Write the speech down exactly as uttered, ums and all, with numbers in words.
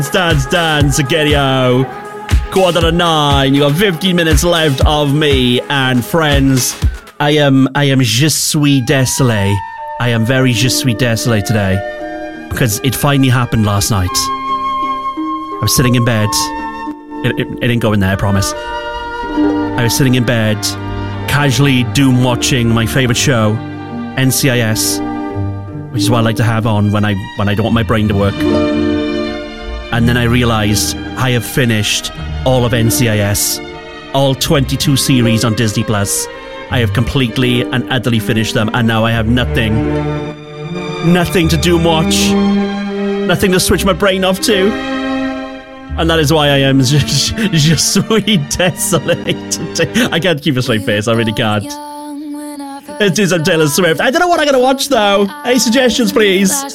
Dance, dance, Gary-o. Quarter to nine. You got fifteen minutes left of me. And friends, I am, I am je suis désolé. I am very je suis désolé today. Because it finally happened last night. I was sitting in bed. It, it, it didn't go in there, I promise. I was sitting in bed, casually doom watching my favourite show, N C I S, which is what I like to have on when I when I don't want my brain to work. And then I realised I have finished all of N C I S, all twenty-two series on Disney Plus. I have completely and utterly finished them, and now I have nothing, nothing to doom watch, nothing to switch my brain off to. And that is why I am just, just sweet desolate today. I can't keep a straight face, I really can't. Let's do some Taylor Swift. I don't know what I'm going to watch though. Any suggestions, please?